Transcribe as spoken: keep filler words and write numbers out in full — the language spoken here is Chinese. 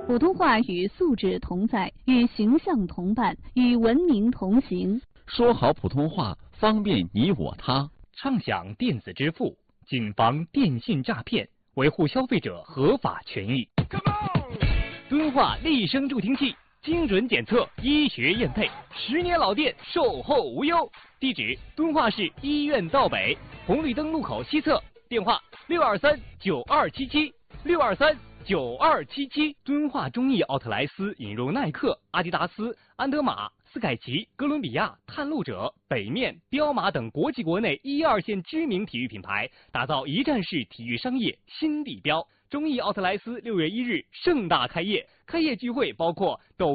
普通话与素质同在，与形象同伴，与文明同行。 说好普通话，方便你我他。 畅享电子支付，谨防电信诈骗，维护消费者合法权益。敦化立声助听器，精准检测，医学验配，十年老店，售后无忧。地址：敦化市医院道北红绿灯路口西侧，电话：六二三九二七七六二三九二七七。敦化中意奥特莱斯引入耐克、阿迪达斯、安德玛、斯凯奇、哥伦比亚、探路者、北面、彪马等国际国内一二线知名体育品牌，打造一站式体育商业新地标。中意奥特莱斯六月一日盛大开业，开业聚会包括抖